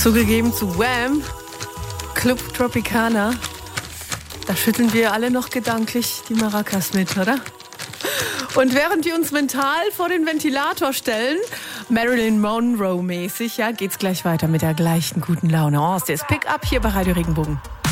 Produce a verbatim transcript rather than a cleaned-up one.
Zugegeben zu Wham, Club Tropicana. Da schütteln wir alle noch gedanklich die Maracas mit, oder? Und während wir uns mental vor den Ventilator stellen, Marilyn Monroe-mäßig, ja, geht's gleich weiter mit der gleichen guten Laune. Oh, das ist Pick-up hier bei Radio Regenbogen.